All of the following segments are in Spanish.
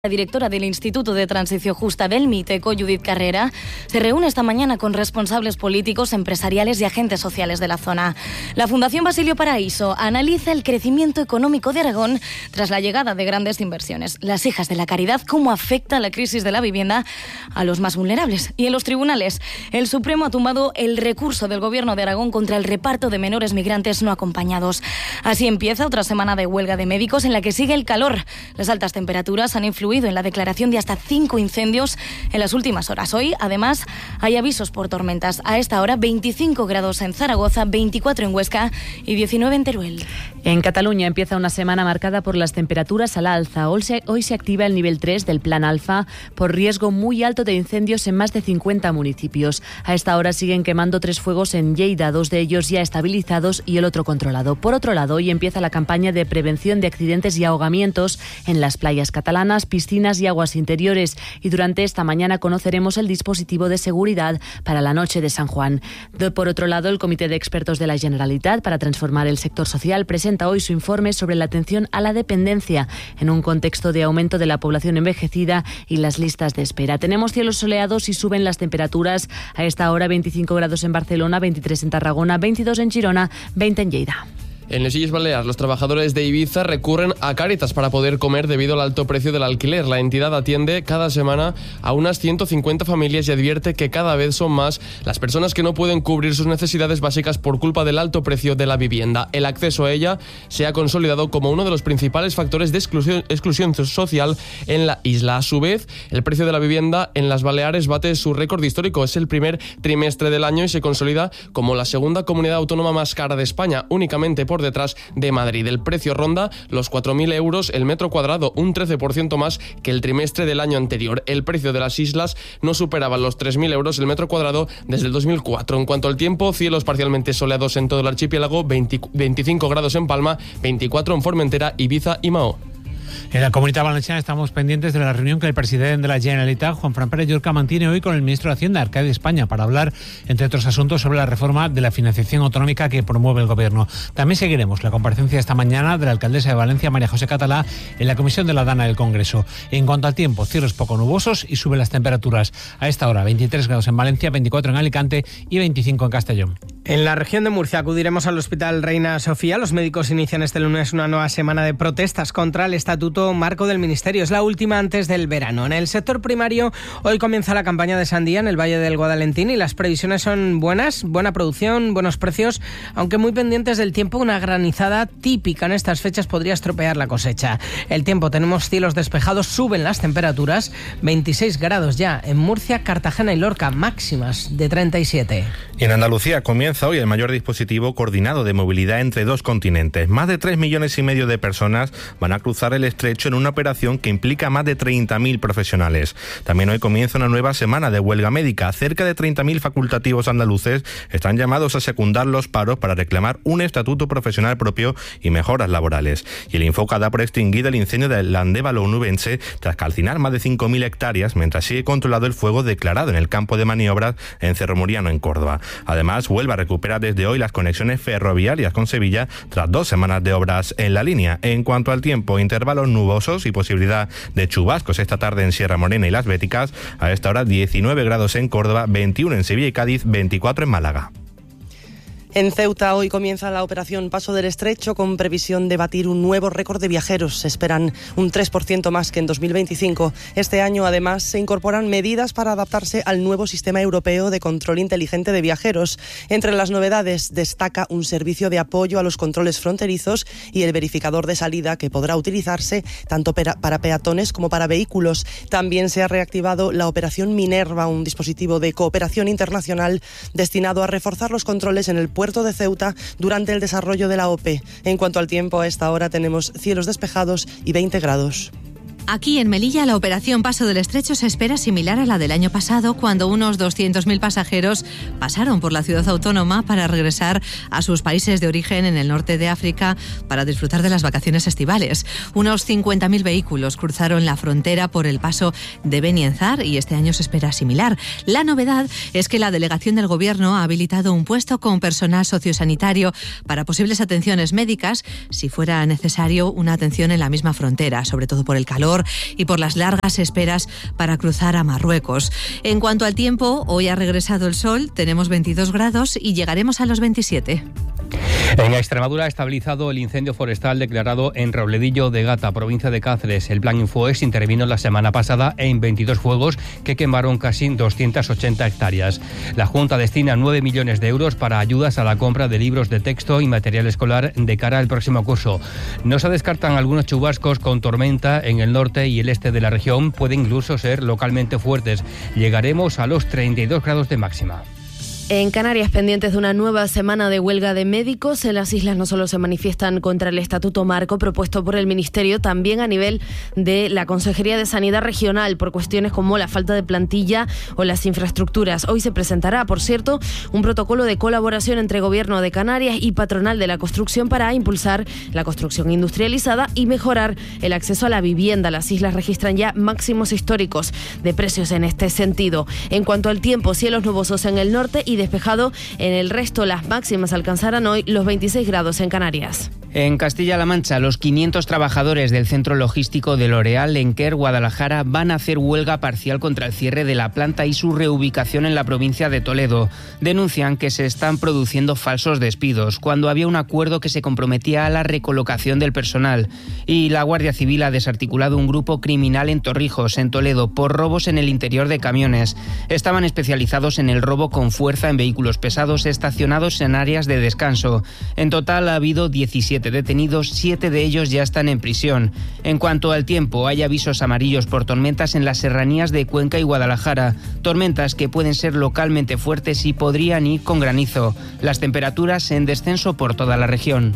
La directora del Instituto de Transición Justa del MITECO, Judith Carrera, se reúne esta mañana con responsables políticos, empresariales y agentes sociales de la zona. La Fundación Basilio Paraíso analiza el crecimiento económico de Aragón tras la llegada de grandes inversiones. Las hijas de la caridad, cómo afecta la crisis de la vivienda a los más vulnerables. Y en los tribunales, el Supremo ha tumbado el recurso del Gobierno de Aragón contra el reparto de menores migrantes no acompañados. Así empieza otra semana de huelga de médicos en la que sigue el calor. Las altas temperaturas han influido en la declaración de hasta 5 incendios en las últimas horas. Hoy, además, hay avisos por tormentas. A esta hora, 25 grados en Zaragoza, 24 en Huesca y 19 en Teruel. En Cataluña empieza una semana marcada por las temperaturas al alza. Hoy se activa el nivel 3 del Plan Alfa por riesgo muy alto de incendios en más de 50 municipios. A esta hora siguen quemando 3 fuegos en Lleida, 2 de ellos ya estabilizados y el otro controlado. Por otro lado, hoy empieza la campaña de prevención de accidentes y ahogamientos en las playas catalanas, piscinas y aguas interiores, y durante esta mañana conoceremos el dispositivo de seguridad para la noche de San Juan. Por otro lado, el Comité de Expertos de la Generalitat para transformar el sector social presenta hoy su informe sobre la atención a la dependencia en un contexto de aumento de la población envejecida y las listas de espera. Tenemos cielos soleados y suben las temperaturas. A esta hora 25 grados en Barcelona, 23 en Tarragona, 22 en Girona, 20 en Lleida. En les Illes Balears, los trabajadores de Ibiza recurren a Cáritas para poder comer debido al alto precio del alquiler. La entidad atiende cada semana a unas 150 familias y advierte que cada vez son más las personas que no pueden cubrir sus necesidades básicas por culpa del alto precio de la vivienda. El acceso a ella se ha consolidado como uno de los principales factores de exclusión social en la isla. A su vez, el precio de la vivienda en las Baleares bate su récord histórico. Es el primer trimestre del año y se consolida como la segunda comunidad autónoma más cara de España, únicamente por detrás de Madrid. El precio ronda los 4.000 euros el metro cuadrado, un 13% más que el trimestre del año anterior. El precio de las islas no superaba los 3.000 euros el metro cuadrado desde el 2004. En cuanto al tiempo, cielos parcialmente soleados en todo el archipiélago, 25 grados en Palma, 24 en Formentera, Ibiza y Mahó. En la Comunitat Valenciana estamos pendientes de la reunión que el presidente de la Generalitat, Juanfran Pérez Llorca, mantiene hoy con el ministro de Hacienda, Arcadi España, para hablar, entre otros asuntos, sobre la reforma de la financiación autonómica que promueve el Gobierno. También seguiremos la comparecencia esta mañana de la alcaldesa de Valencia, María José Catalá, en la Comisión de la Dana del Congreso. En cuanto al tiempo, cielos poco nubosos y suben las temperaturas. A esta hora, 23 grados en Valencia, 24 en Alicante y 25 en Castellón. En la región de Murcia acudiremos al Hospital Reina Sofía. Los médicos inician este lunes una nueva semana de protestas contra el Estatuto Marco del Ministerio. Es la última antes del verano. En el sector primario, hoy comienza la campaña de sandía en el Valle del Guadalentín y las previsiones son buenas, buena producción, buenos precios, aunque muy pendientes del tiempo. Una granizada típica en estas fechas podría estropear la cosecha. El tiempo, tenemos cielos despejados, suben las temperaturas, 26 grados ya en Murcia, Cartagena y Lorca, máximas de 37. Y en Andalucía comienza hoy el mayor dispositivo coordinado de movilidad entre dos continentes. Más de 3,5 millones de personas van a cruzar el estrecho en una operación que implica a más de 30.000 profesionales. También hoy comienza una nueva semana de huelga médica. Cerca de 30.000 facultativos andaluces están llamados a secundar los paros para reclamar un estatuto profesional propio y mejoras laborales. Y el Infoca da por extinguido el incendio del Andévalo onubense tras calcinar más de 5.000 hectáreas, mientras sigue controlado el fuego declarado en el campo de maniobras en Cerro Muriano, en Córdoba. Además, Huelva recupera desde hoy las conexiones ferroviarias con Sevilla tras 2 semanas de obras en la línea. En cuanto al tiempo, intervalos nubosos y posibilidad de chubascos esta tarde en Sierra Morena y Las Béticas. A esta hora 19 grados en Córdoba, 21 en Sevilla y Cádiz, 24 en Málaga. En Ceuta hoy comienza la operación Paso del Estrecho con previsión de batir un nuevo récord de viajeros. Se esperan un 3% más que en 2025. Este año, además, se incorporan medidas para adaptarse al nuevo sistema europeo de control inteligente de viajeros. Entre las novedades destaca un servicio de apoyo a los controles fronterizos y el verificador de salida que podrá utilizarse tanto para peatones como para vehículos. También se ha reactivado la operación Minerva, un dispositivo de cooperación internacional destinado a reforzar los controles en el puerto de Ceuta durante el desarrollo de la OPE. En cuanto al tiempo, a esta hora tenemos cielos despejados y 20 grados. Aquí en Melilla la operación Paso del Estrecho se espera similar a la del año pasado, cuando unos 200.000 pasajeros pasaron por la ciudad autónoma para regresar a sus países de origen en el norte de África para disfrutar de las vacaciones estivales. Unos 50.000 vehículos cruzaron la frontera por el paso de Benienzar y este año se espera similar. La novedad es que la delegación del Gobierno ha habilitado un puesto con personal sociosanitario para posibles atenciones médicas si fuera necesario una atención en la misma frontera, sobre todo por el calor calor y por las largas esperas para cruzar a Marruecos. En cuanto al tiempo, hoy ha regresado el sol, tenemos 22 grados y llegaremos a los 27. En Extremadura ha estabilizado el incendio forestal declarado en Robledillo de Gata, provincia de Cáceres. El plan Infoex intervino la semana pasada en 22 fuegos que quemaron casi 280 hectáreas. La Junta destina 9 millones de euros para ayudas a la compra de libros de texto y material escolar de cara al próximo curso. No se descartan algunos chubascos con tormenta en el norte y el este de la región. Pueden incluso ser localmente fuertes. Llegaremos a los 32 grados de máxima. En Canarias, pendientes de una nueva semana de huelga de médicos, en las islas no solo se manifiestan contra el estatuto marco propuesto por el Ministerio, también a nivel de la Consejería de Sanidad Regional, por cuestiones como la falta de plantilla o las infraestructuras. Hoy se presentará, por cierto, un protocolo de colaboración entre Gobierno de Canarias y Patronal de la Construcción para impulsar la construcción industrializada y mejorar el acceso a la vivienda. Las islas registran ya máximos históricos de precios en este sentido. En cuanto al tiempo, cielos nubosos en el norte y despejado en el resto. Las máximas alcanzarán hoy los 26 grados en Canarias. En Castilla-La Mancha, los 500 trabajadores del centro logístico de L'Oréal en Quer, Guadalajara, van a hacer huelga parcial contra el cierre de la planta y su reubicación en la provincia de Toledo. Denuncian que se están produciendo falsos despidos, cuando había un acuerdo que se comprometía a la recolocación del personal. Y la Guardia Civil ha desarticulado un grupo criminal en Torrijos, en Toledo, por robos en el interior de camiones. Estaban especializados en el robo con fuerza en vehículos pesados estacionados en áreas de descanso. En total ha habido 17 detenidos, 7 de ellos ya están en prisión. En cuanto al tiempo, hay avisos amarillos por tormentas en las serranías de Cuenca y Guadalajara. Tormentas que pueden ser localmente fuertes y podrían ir con granizo. Las temperaturas en descenso por toda la región.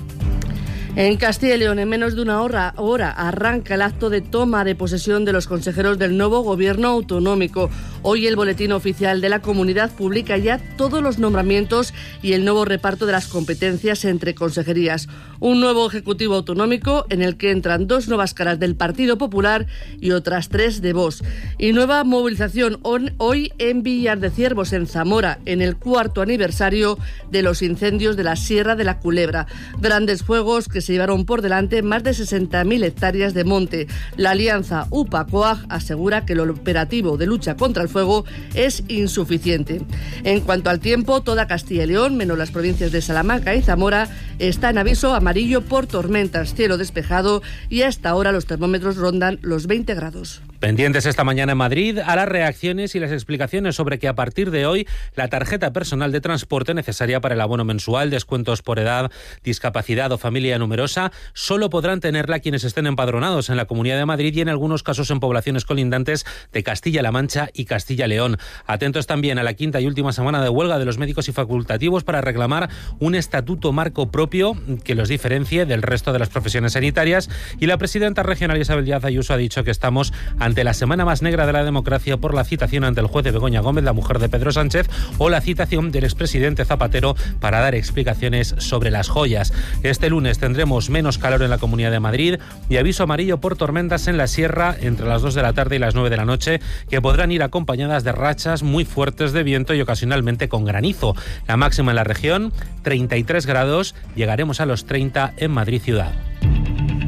En Castilla y León, en menos de una hora arranca el acto de toma de posesión de los consejeros del nuevo gobierno autonómico. Hoy el Boletín Oficial de la Comunidad publica ya todos los nombramientos y el nuevo reparto de las competencias entre consejerías. Un nuevo Ejecutivo Autonómico en el que entran 2 nuevas caras del Partido Popular y otras 3 de Vox. Y nueva movilización hoy en Villar de Ciervos, en Zamora, en el 4º aniversario de los incendios de la Sierra de la Culebra. Grandes fuegos que se llevaron por delante más de 60.000 hectáreas de monte. La alianza UPA-COAG asegura que el operativo de lucha contra el fuego es insuficiente. En cuanto al tiempo, toda Castilla y León, menos las provincias de Salamanca y Zamora, está en aviso amarillo por tormentas, cielo despejado y hasta ahora los termómetros rondan los 20 grados. Pendientes esta mañana en Madrid a las reacciones y las explicaciones sobre que a partir de hoy la tarjeta personal de transporte necesaria para el abono mensual, descuentos por edad, discapacidad o familia numerosa, solo podrán tenerla quienes estén empadronados en la Comunidad de Madrid y en algunos casos en poblaciones colindantes de Castilla-La Mancha y Castilla-León. Atentos también a la 5ª y última semana de huelga de los médicos y facultativos para reclamar un estatuto marco propio que los diferencie del resto de las profesiones sanitarias, y la presidenta regional Isabel Díaz Ayuso ha dicho que estamos ante la semana más negra de la democracia por la citación ante el juez de Begoña Gómez, la mujer de Pedro Sánchez, o la citación del expresidente Zapatero para dar explicaciones sobre las joyas. Este lunes tendremos menos calor en la Comunidad de Madrid y aviso amarillo por tormentas en la sierra entre las 2 de la tarde y las 9 de la noche, que podrán ir acompañadas de rachas muy fuertes de viento y ocasionalmente con granizo. La máxima en la región, 33 grados, llegaremos a los 30 en Madrid ciudad.